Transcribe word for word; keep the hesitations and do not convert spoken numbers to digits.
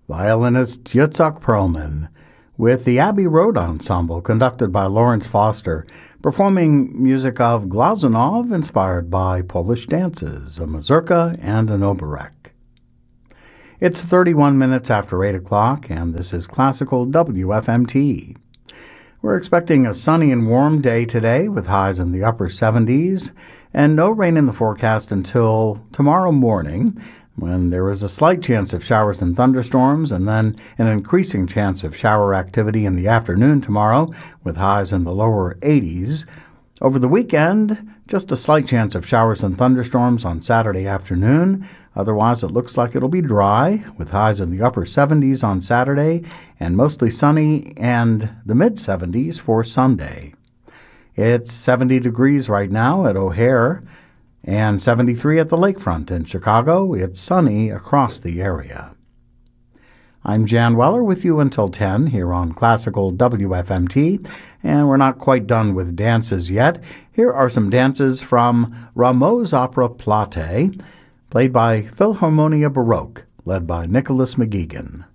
violinist Yitzhak Perlman, with the Abbey Road Ensemble conducted by Lawrence Foster, performing music of Glazunov inspired by Polish dances, a mazurka and an oberek. It's thirty-one minutes after eight o'clock, and this is Classical W F M T. We're expecting a sunny and warm day today with highs in the upper seventies and no rain in the forecast until tomorrow morning, when there is a slight chance of showers and thunderstorms, and then an increasing chance of shower activity in the afternoon tomorrow with highs in the lower eighties. Over the weekend, just a slight chance of showers and thunderstorms on Saturday afternoon. Otherwise, it looks like it'll be dry with highs in the upper seventies on Saturday and mostly sunny and the mid-seventies for Sunday. It's seventy degrees right now at O'Hare and seventy-three at the lakefront in Chicago. It's sunny across the area. I'm Jan Weller with you until ten here on Classical W F M T, and we're not quite done with dances yet. Here are some dances from Rameau's opera Platée, played by Philharmonia Baroque, led by Nicholas McGeegan.